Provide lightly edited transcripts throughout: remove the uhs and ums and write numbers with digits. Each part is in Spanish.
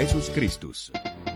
Jesus Christus.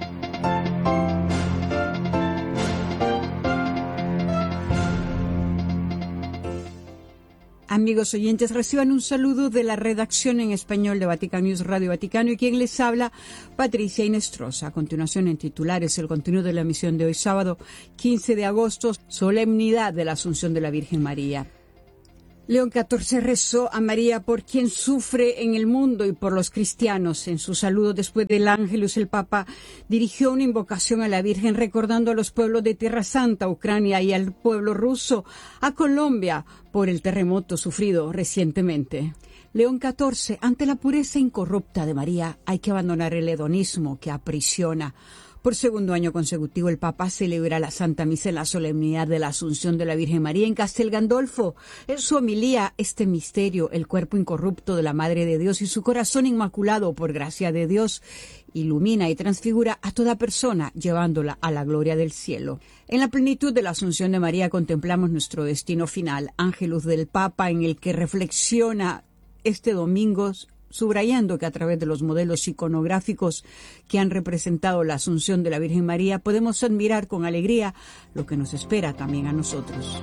Amigos oyentes, reciban un saludo de la redacción en español de Vatican News Radio Vaticano, y quien les habla, Patricia Inestrosa. A continuación, en titulares, el contenido de la emisión de hoy sábado 15 de agosto, solemnidad de la Asunción de la Virgen María. León XIV rezó a María por quien sufre en el mundo y por los cristianos. En su saludo después del Ángelus, el Papa dirigió una invocación a la Virgen, recordando a los pueblos de Tierra Santa, Ucrania, y al pueblo ruso, a Colombia, por el terremoto sufrido recientemente. León XIV, ante la pureza incorrupta de María, hay que abandonar el hedonismo que aprisiona. Por segundo año consecutivo, el Papa celebra la Santa Misa en la solemnidad de la Asunción de la Virgen María en Castel Gandolfo. En su homilía, este misterio, el cuerpo incorrupto de la Madre de Dios y su corazón inmaculado por gracia de Dios, ilumina y transfigura a toda persona, llevándola a la gloria del cielo. En la plenitud de la Asunción de María contemplamos nuestro destino final, Ángelus del Papa, en el que reflexiona este domingo, subrayando que a través de los modelos iconográficos que han representado la Asunción de la Virgen María, podemos admirar con alegría lo que nos espera también a nosotros.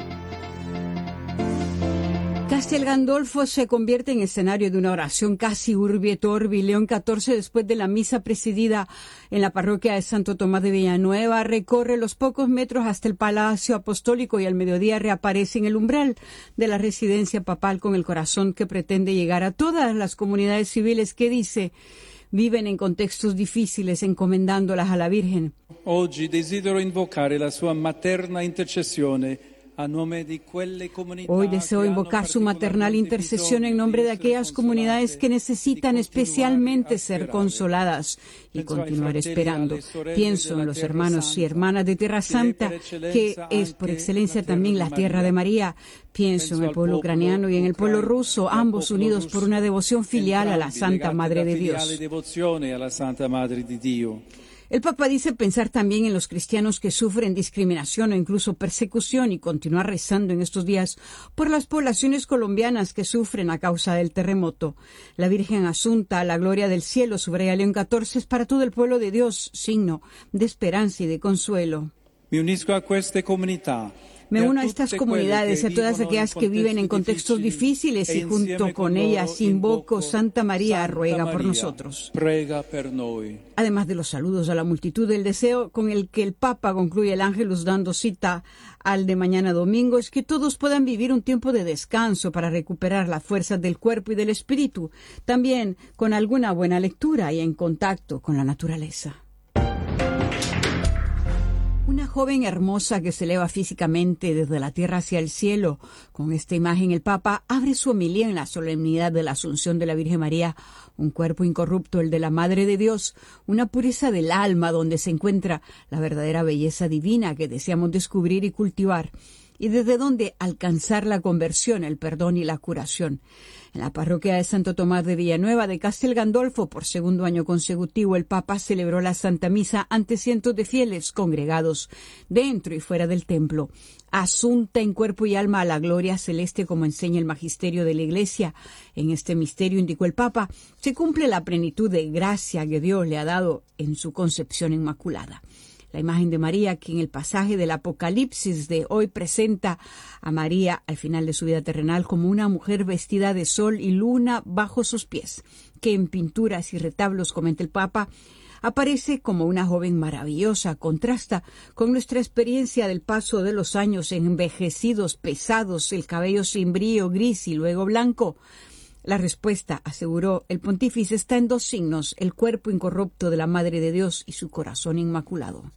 Castel Gandolfo se convierte en escenario de una oración casi urbi et orbi. León XIV, después de la misa presidida en la parroquia de Santo Tomás de Villanueva, recorre los pocos metros hasta el Palacio Apostólico y al mediodía reaparece en el umbral de la residencia papal con el corazón que pretende llegar a todas las comunidades civiles que, dice, viven en contextos difíciles, encomendándolas a la Virgen. Oggi desidero invocare la sua materna intercessione. Hoy deseo invocar su maternal intercesión en nombre de aquellas comunidades que necesitan especialmente ser consoladas y continuar esperando. Pienso en los hermanos y hermanas de Tierra Santa, que es por excelencia también la tierra de María. Pienso en el pueblo ucraniano y en el pueblo ruso, ambos unidos por una devoción filial a la Santa Madre de Dios. El Papa dice pensar también en los cristianos que sufren discriminación o incluso persecución y continuar rezando en estos días por las poblaciones colombianas que sufren a causa del terremoto. La Virgen Asunta a la gloria del cielo, subraya León XIV, es para todo el pueblo de Dios signo de esperanza y de consuelo. Me unisco a queste comunità. Me uno a estas comunidades, a todas aquellas que viven en contextos difíciles, y junto con ellas invoco, Santa María, ruega por nosotros. Además de los saludos a la multitud, el deseo con el que el Papa concluye el Ángelus dando cita al de mañana domingo es que todos puedan vivir un tiempo de descanso para recuperar las fuerzas del cuerpo y del espíritu, también con alguna buena lectura y en contacto con la naturaleza. Una joven hermosa que se eleva físicamente desde la tierra hacia el cielo. Con esta imagen el Papa abre su homilía en la solemnidad de la Asunción de la Virgen María, un cuerpo incorrupto, el de la Madre de Dios, una pureza del alma donde se encuentra la verdadera belleza divina que deseamos descubrir y cultivar, y desde donde alcanzar la conversión, el perdón y la curación. En la parroquia de Santo Tomás de Villanueva de Castel Gandolfo, por segundo año consecutivo, el Papa celebró la Santa Misa ante cientos de fieles congregados dentro y fuera del templo. Asunta en cuerpo y alma a la gloria celeste, como enseña el magisterio de la Iglesia. En este misterio, indicó el Papa, se cumple la plenitud de gracia que Dios le ha dado en su concepción inmaculada. La imagen de María, que en el pasaje del Apocalipsis de hoy presenta a María al final de su vida terrenal como una mujer vestida de sol y luna bajo sus pies, que en pinturas y retablos, comenta el Papa, aparece como una joven maravillosa, contrasta con nuestra experiencia del paso de los años, envejecidos, pesados, el cabello sin brillo, gris y luego blanco. La respuesta, aseguró el pontífice, está en dos signos: el cuerpo incorrupto de la Madre de Dios y su corazón inmaculado.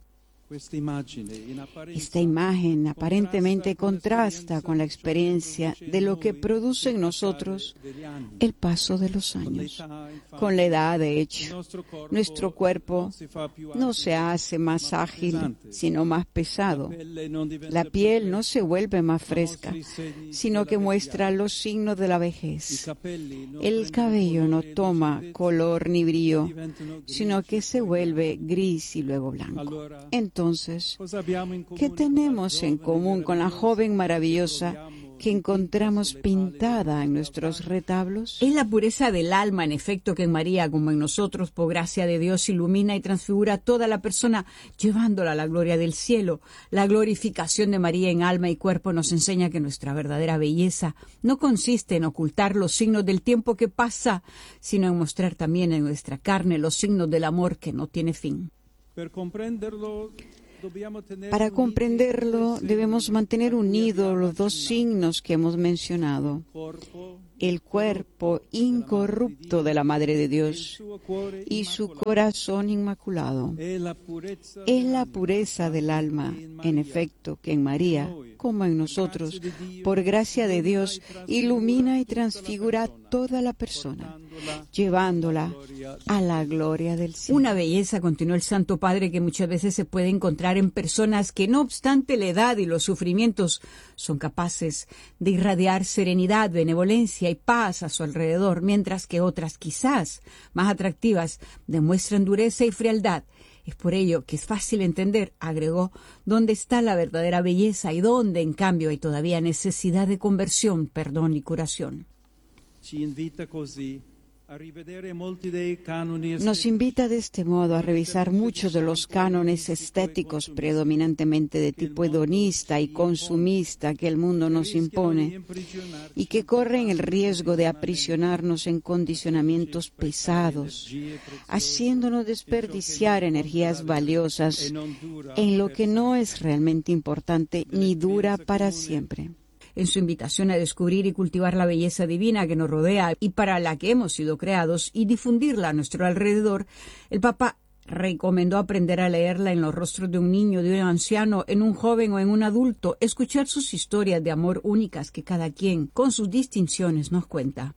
Esta imagen aparentemente contrasta con la experiencia de lo que produce en nosotros el paso de los años. Con la edad, de hecho, nuestro cuerpo no se hace más ágil, sino más pesado. La piel no se vuelve más fresca, sino que muestra los signos de la vejez. El cabello no toma color ni brillo, sino que se vuelve gris y luego blanco. Entonces, ¿qué tenemos en común con la joven maravillosa que encontramos pintada en nuestros retablos? Es la pureza del alma, en efecto, que en María, como en nosotros, por gracia de Dios, ilumina y transfigura toda la persona, llevándola a la gloria del cielo. La glorificación de María en alma y cuerpo nos enseña que nuestra verdadera belleza no consiste en ocultar los signos del tiempo que pasa, sino en mostrar también en nuestra carne los signos del amor que no tiene fin. Para comprenderlo, debemos mantener unidos los dos signos que hemos mencionado: el cuerpo incorrupto de la Madre de Dios y su corazón inmaculado. Es la pureza del alma, en efecto, que en María, como en nosotros, por gracia de Dios, ilumina y transfigura toda la persona, llevándola a la gloria del cielo. Una belleza, continuó el Santo Padre, que muchas veces se puede encontrar en personas que, no obstante la edad y los sufrimientos, son capaces de irradiar serenidad, benevolencia y paz a su alrededor, mientras que otras, quizás más atractivas, demuestran dureza y frialdad. Es por ello que es fácil entender, agregó, dónde está la verdadera belleza y dónde, en cambio, hay todavía necesidad de conversión, perdón y curación. Nos invita de este modo a revisar muchos de los cánones estéticos predominantemente de tipo hedonista y consumista que el mundo nos impone y que corren el riesgo de aprisionarnos en condicionamientos pesados, haciéndonos desperdiciar energías valiosas en lo que no es realmente importante ni dura para siempre. En su invitación a descubrir y cultivar la belleza divina que nos rodea y para la que hemos sido creados y difundirla a nuestro alrededor, el Papa recomendó aprender a leerla en los rostros de un niño, de un anciano, en un joven o en un adulto, escuchar sus historias de amor únicas que cada quien, con sus distinciones, nos cuenta.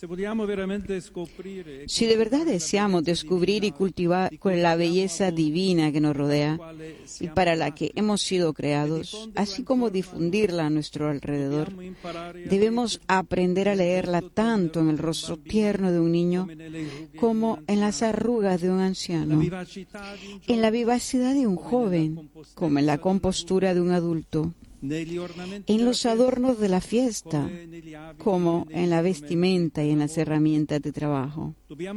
Si de verdad deseamos descubrir y cultivar la belleza divina que nos rodea y para la que hemos sido creados, así como difundirla a nuestro alrededor, debemos aprender a leerla tanto en el rostro tierno de un niño como en las arrugas de un anciano, en la vivacidad de un joven como en la compostura de un adulto, en los adornos de la fiesta, como en la vestimenta y en las herramientas de trabajo.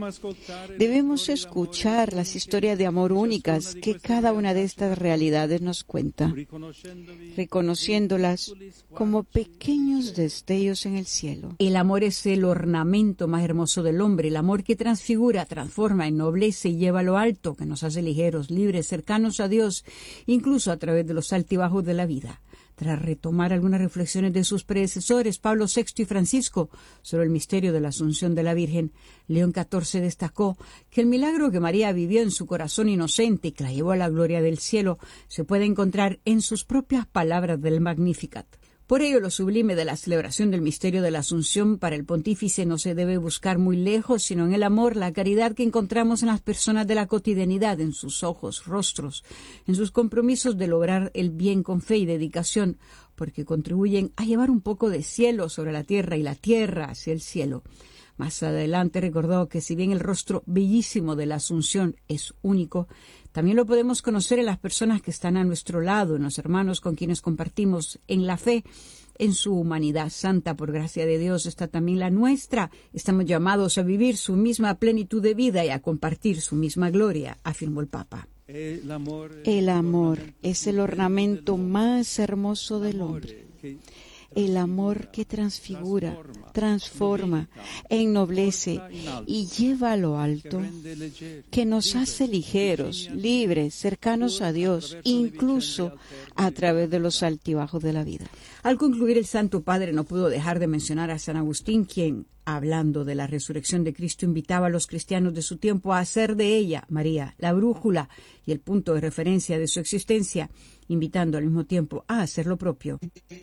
Debemos escuchar las historias de amor únicas que cada una de estas realidades nos cuenta, reconociéndolas como pequeños destellos en el cielo. El amor es el ornamento más hermoso del hombre, el amor que transfigura, transforma, ennoblece y lleva a lo alto, que nos hace ligeros, libres, cercanos a Dios, incluso a través de los altibajos de la vida. Tras retomar algunas reflexiones de sus predecesores, Pablo VI y Francisco, sobre el misterio de la Asunción de la Virgen, León XIV destacó que el milagro que María vivió en su corazón inocente y que la llevó a la gloria del cielo se puede encontrar en sus propias palabras del Magnificat. Por ello, lo sublime de la celebración del misterio de la Asunción para el pontífice no se debe buscar muy lejos, sino en el amor, la caridad que encontramos en las personas de la cotidianidad, en sus ojos, rostros, en sus compromisos de lograr el bien con fe y dedicación, porque contribuyen a llevar un poco de cielo sobre la tierra y la tierra hacia el cielo. Más adelante recordó que si bien el rostro bellísimo de la Asunción es único, también lo podemos conocer en las personas que están a nuestro lado, en los hermanos con quienes compartimos en la fe. En su humanidad santa, por gracia de Dios, está también la nuestra. Estamos llamados a vivir su misma plenitud de vida y a compartir su misma gloria, afirmó el Papa. El amor es el ornamento más hermoso del hombre. El amor que transfigura, transforma, ennoblece y lleva a lo alto, que nos hace ligeros, libres, cercanos a Dios, incluso a través de los altibajos de la vida. Al concluir, el Santo Padre no pudo dejar de mencionar a San Agustín, quien, hablando de la resurrección de Cristo, invitaba a los cristianos de su tiempo a hacer de ella, María, la brújula y el punto de referencia de su existencia, invitando al mismo tiempo a hacer lo propio.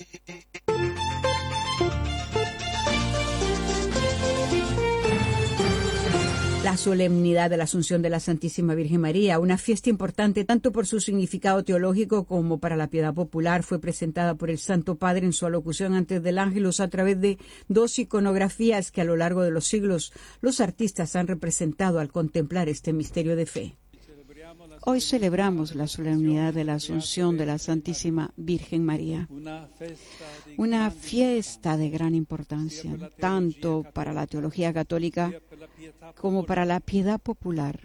La solemnidad de la Asunción de la Santísima Virgen María, una fiesta importante tanto por su significado teológico como para la piedad popular, fue presentada por el Santo Padre en su alocución antes del Ángelus a través de dos iconografías que a lo largo de los siglos los artistas han representado al contemplar este misterio de fe. Hoy celebramos la solemnidad de la Asunción de la Santísima Virgen María, una fiesta de gran importancia, tanto para la teología católica como para la piedad popular.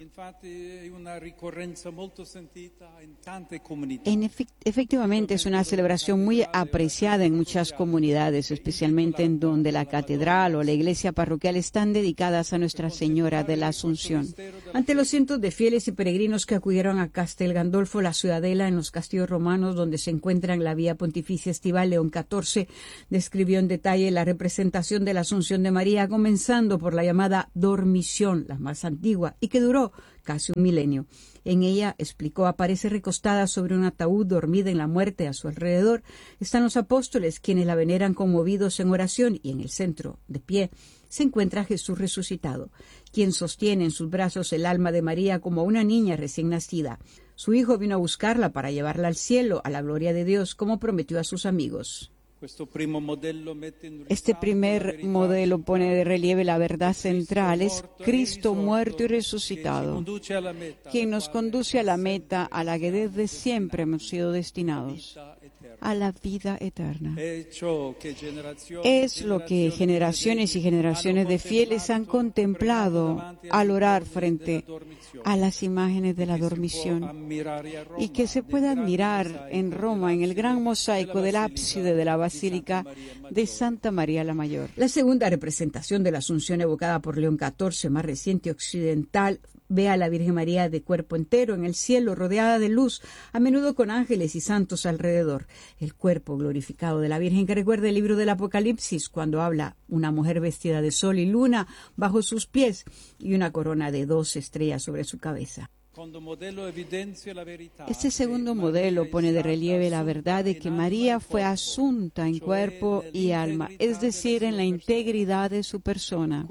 Efectivamente, es una celebración muy apreciada en muchas comunidades, especialmente en donde la catedral o la iglesia parroquial están dedicadas a Nuestra Señora de la Asunción. Ante los cientos de fieles y peregrinos que acudieron a Castel Gandolfo, la ciudadela en los castillos romanos donde se encuentra la Vía Pontificia Estival, León XIV describió en detalle la representación de la Asunción de María, comenzando por la llamada dormición, la más antigua, y que duró casi un milenio. En ella, explicó, aparece recostada sobre un ataúd, dormida en la muerte. A su alrededor están los apóstoles, quienes la veneran conmovidos en oración, y en el centro, de pie, se encuentra Jesús resucitado, quien sostiene en sus brazos el alma de María como una niña recién nacida. Su hijo vino a buscarla para llevarla al cielo, a la gloria de Dios, como prometió a sus amigos. Este primer modelo pone de relieve la verdad central, es Cristo muerto y resucitado, quien nos conduce a la meta a la que desde siempre hemos sido destinados, a la vida eterna. Es lo que generaciones y generaciones de fieles han contemplado al orar frente a las imágenes de la dormición, y que se puede admirar en Roma en el gran mosaico del ábside de la Basílica de Santa María la Mayor. La segunda representación de la Asunción evocada por León XIV, más reciente occidental, ve a la Virgen María de cuerpo entero en el cielo, rodeada de luz, a menudo con ángeles y santos alrededor. El cuerpo glorificado de la Virgen, que recuerda el libro del Apocalipsis, cuando habla una mujer vestida de sol y luna bajo sus pies y una corona de 2 estrellas sobre su cabeza. Este segundo modelo pone de relieve la verdad de que María fue asunta en cuerpo y alma, es decir, en la integridad de su persona.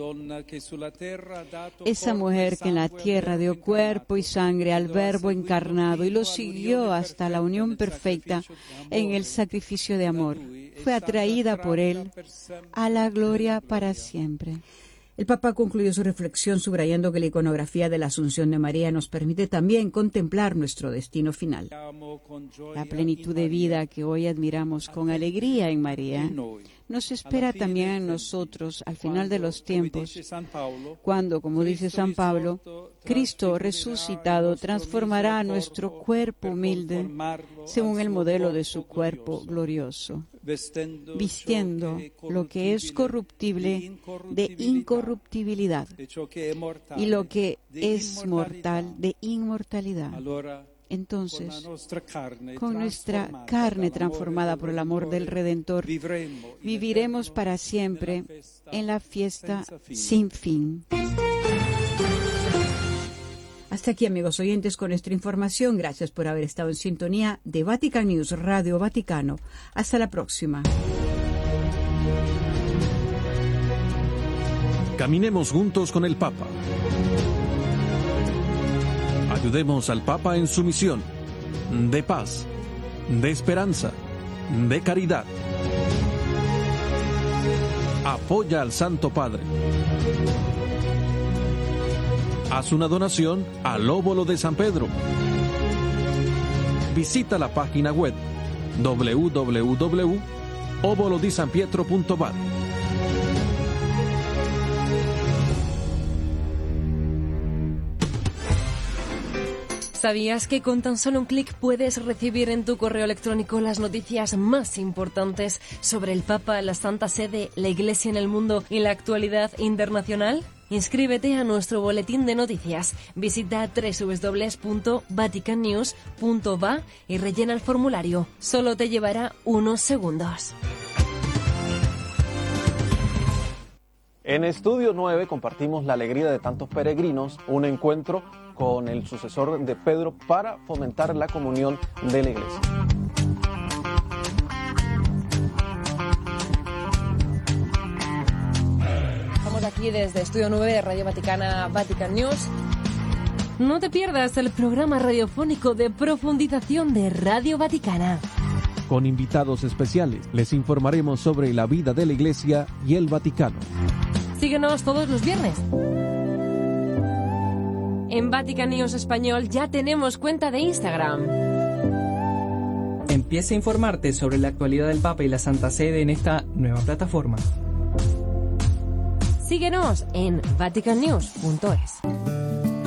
Esa mujer que en la tierra dio cuerpo y sangre al Verbo encarnado y lo siguió hasta la unión perfecta en el sacrificio de amor, fue atraída por él a la gloria para siempre. El Papa concluyó su reflexión subrayando que la iconografía de la Asunción de María nos permite también contemplar nuestro destino final. La plenitud de vida que hoy admiramos con alegría en María nos espera también en nosotros al final de los tiempos, cuando, como dice San Pablo, Cristo resucitado transformará nuestro cuerpo humilde según el modelo de su cuerpo glorioso, vistiendo lo que es corruptible de incorruptibilidad y lo que es mortal de inmortalidad. Entonces, con nuestra carne transformada por el amor del Redentor, viviremos para siempre en la fiesta sin fin. Hasta aquí, amigos oyentes, con nuestra información. Gracias por haber estado en sintonía de Vatican News, Radio Vaticano. Hasta la próxima. Caminemos juntos con el Papa. Ayudemos al Papa en su misión de paz, de esperanza, de caridad. Apoya al Santo Padre. Haz una donación al Óbolo de San Pedro. Visita la página web www.obolodisanpietro.va. ¿Sabías que con tan solo un clic puedes recibir en tu correo electrónico las noticias más importantes sobre el Papa, la Santa Sede, la Iglesia en el mundo y la actualidad internacional? Inscríbete a nuestro boletín de noticias. Visita www.vaticannews.va y rellena el formulario. Solo te llevará unos segundos. En Estudio 9 compartimos la alegría de tantos peregrinos, un encuentro con el sucesor de Pedro para fomentar la comunión de la Iglesia. Estamos aquí desde Estudio 9 de Radio Vaticana, Vatican News. No te pierdas el programa radiofónico de profundización de Radio Vaticana. Con invitados especiales les informaremos sobre la vida de la Iglesia y el Vaticano. Síguenos todos los viernes. En Vatican News Español ya tenemos cuenta de Instagram. Empieza a informarte sobre la actualidad del Papa y la Santa Sede en esta nueva plataforma. Síguenos en vaticannews.es.